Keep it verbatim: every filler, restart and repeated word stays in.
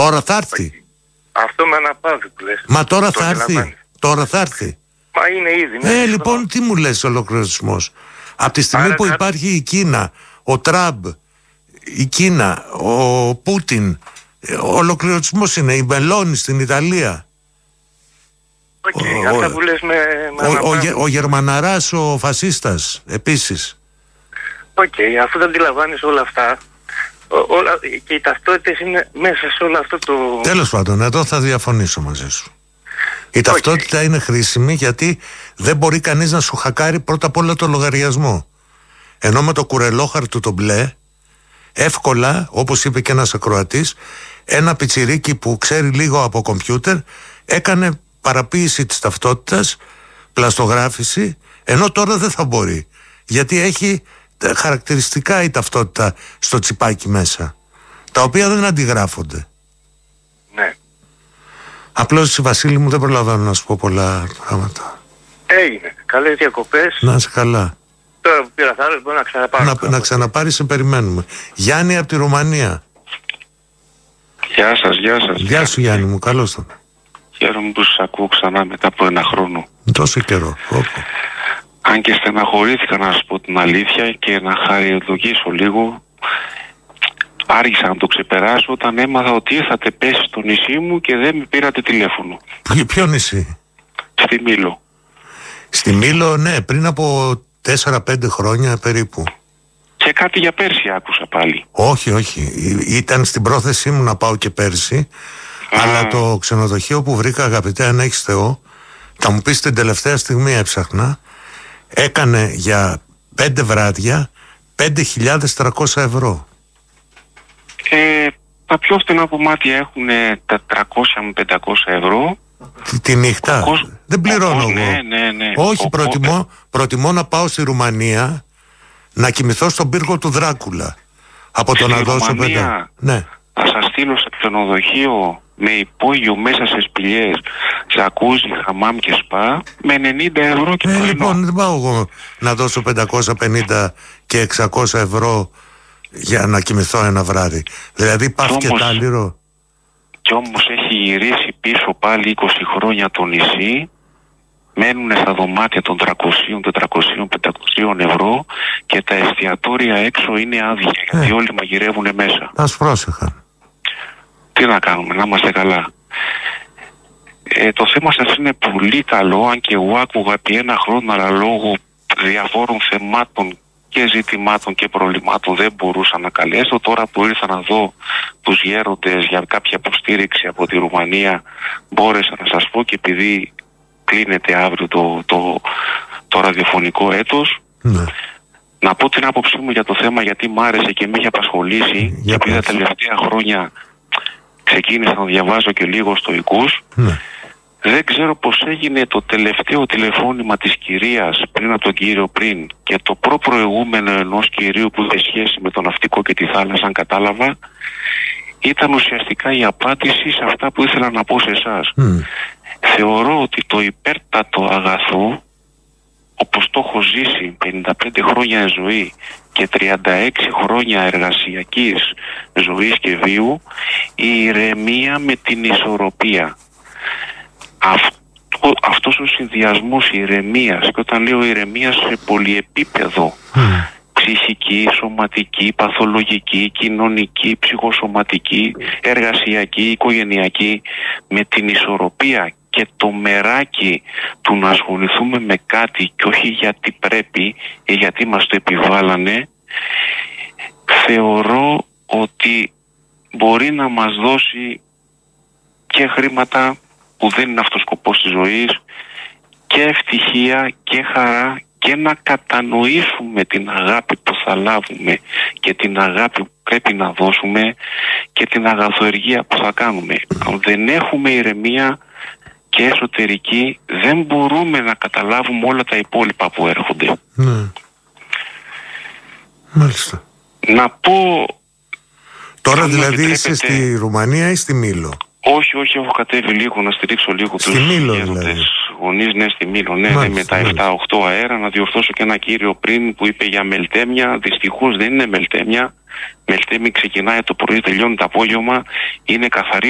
Τώρα θα έρθει. Αυτό με αναπαύει που λες. Μα τώρα θα έρθει. Τώρα θα έρθει. Μα είναι ήδη. Ναι, ε, λοιπόν, τι μου λες ολοκληρωτισμός. Από τη στιγμή Άρα, που υπάρχει η Κίνα, ο Τραμπ, η Κίνα, ο Πούτιν, ο ολοκληρωτισμός είναι, η Μελώνη στην Ιταλία. Okay, ο, αυτά που λες με, με ο, ο, ο Γερμαναράς, ο φασίστας, επίσης. Οκ, okay, αφού δεν αντιλαμβάνεις όλα αυτά, ό, όλα, και οι ταυτότητες είναι μέσα σε όλο αυτό το... Τέλος πάντων, εδώ θα διαφωνήσω μαζί σου. Η ταυτότητα okay. είναι χρήσιμη γιατί δεν μπορεί κανείς να σου χακάρει πρώτα απ' όλα το λογαριασμό. Ενώ με το κουρελόχαρτο το μπλε, εύκολα, όπως είπε και ένας ακροατής, ένα πιτσιρίκι που ξέρει λίγο από κομπιούτερ έκανε παραποίηση της ταυτότητας, πλαστογράφηση, ενώ τώρα δεν θα μπορεί. Γιατί έχει χαρακτηριστικά η ταυτότητα στο τσιπάκι μέσα, τα οποία δεν αντιγράφονται. Ναι. Απλώς, Βασίλη μου, δεν προλαβαίνω να σου πω πολλά πράγματα. Έγινε. Καλές διακοπές. Να είσαι καλά. Τώρα που πήρα θάρρος μπορώ να ξαναπάρω. Να, να ξαναπάρεις, σε περιμένουμε. Γιάννη από τη Ρουμανία. Γεια σας, γεια σας. Γεια σου Γιάννη μου, καλώς τον. Χαίρομαι που σας ακούω ξανά μετά από ένα χρόνο. Τόσο καιρό. Όπο. Αν και στεναχωρήθηκα να σας πω την αλήθεια και να χαριοδοκίσω λίγο. Άργησα να το ξεπεράσω όταν έμαθα ότι ήρθατε πέσει στο νησί μου και δεν με πήρατε τηλέφωνο. Ποιο, ποιο νησί? Στη Μήλο. Στη Μήλο, ναι, πριν από τέσσερα πέντε χρόνια περίπου. Και κάτι για πέρσι άκουσα πάλι. Όχι, όχι. Ήταν στην πρόθεσή μου να πάω και πέρσι. Α. Αλλά το ξενοδοχείο που βρήκα, αγαπητέ, αν έχεις Θεό, θα μου πεις την τελευταία στιγμή έψαχνα, έκανε για πέντε βράδια πέντε χιλιάδες τριακόσια ευρώ. Ε, τα πιο φθηνά κομμάτια έχουν τετρακόσια με πεντακόσια ευρώ. Τη, τη νύχτα. Κοσ... Δεν πληρώνω εγώ. Ναι, ναι, ναι. Όχι, Ο, προτιμώ, ο... προτιμώ να πάω στη Ρουμανία να κοιμηθώ στον πύργο του Δράκουλα από το να δώσω πέντε. Ναι. Θα σας στείλω σε ξενοδοχείο με υπόγειο μέσα σε σπηλιές, τζακούζι, χαμάμ και σπα με ενενήντα ευρώ και ε, πρωινό. Λοιπόν, δεν πάω εγώ να δώσω πεντακόσια πενήντα και εξακόσια ευρώ για να κοιμηθώ ένα βράδυ. Δηλαδή πάω και τάλιρο. Κι όμως έχει γυρίσει πίσω πάλι είκοσι χρόνια το νησί, μένουν στα δωμάτια των τριακόσια, τετρακόσια, πεντακόσια ευρώ και τα εστιατόρια έξω είναι άδεια ε. γιατί όλοι μαγειρεύουν μέσα. Θα πρόσεχα. Τι να κάνουμε, να είμαστε καλά. Ε, το θέμα σας είναι πολύ καλό, αν και εγώ άκουγα επί ένα χρόνο, αλλά λόγω διαφόρων θεμάτων και ζητημάτων και προβλημάτων δεν μπορούσα να καλέσω. Τώρα που ήρθα να δω τους γέροντες για κάποια υποστήριξη από τη Ρουμανία, μπόρεσα να σας πω, και επειδή κλείνεται αύριο το, το, το ραδιοφωνικό έτος, ναι. να πω την άποψή μου για το θέμα, γιατί μ' άρεσε και με είχε απασχολήσει, για και επειδή τα τελευταία χρόνια ξεκίνησα να διαβάζω και λίγο στοικούς. Ναι. Δεν ξέρω πως έγινε το τελευταίο τηλεφώνημα της κυρίας πριν από τον κύριο πριν και το προπροηγούμενο ενός κυρίου που είχε σχέση με το ναυτικό και τη θάλασσα, αν κατάλαβα, ήταν ουσιαστικά η απάντηση σε αυτά που ήθελα να πω σε εσάς. Mm. Θεωρώ ότι το υπέρτατο αγαθό, όπως το έχω ζήσει πενήντα πέντε χρόνια ζωή και τριάντα έξι χρόνια εργασιακής ζωής και βίου, η ηρεμία με την ισορροπία. Αυτό, αυτός ο συνδυασμός ηρεμίας, και όταν λέω ηρεμία σε πολυεπίπεδο, mm. ψυχική, σωματική, παθολογική, κοινωνική, ψυχοσωματική, εργασιακή, οικογενειακή, με την ισορροπία και το μεράκι του να ασχοληθούμε με κάτι και όχι γιατί πρέπει ή γιατί μας το επιβάλλανε, θεωρώ ότι μπορεί να μας δώσει και χρήματα που δεν είναι αυτός ο σκοπός της ζωής, και ευτυχία και χαρά, και να κατανοήσουμε την αγάπη που θα λάβουμε και την αγάπη που πρέπει να δώσουμε και την αγαθοεργία που θα κάνουμε. Αν δεν έχουμε ηρεμία και εσωτερική, δεν μπορούμε να καταλάβουμε όλα τα υπόλοιπα που έρχονται. Ναι. Μάλιστα. Να πω... Τώρα δηλαδή είσαι στη Ρουμανία ή στη Μήλο? Όχι, όχι, έχω κατέβει λίγο να στηρίξω λίγο στη τους Μήλο, δηλαδή. γονείς, ναι, στη Μήλο, ναι, Μάλιστα, ναι, με τα επτά οκτώ αέρα. Να διορθώσω και ένα κύριο πριν που είπε για μελτέμια. Δυστυχώς δεν είναι μελτέμια. Μελτέμι ξεκινάει το πρωί, τελειώνει το απόγευμα. Είναι καθαρή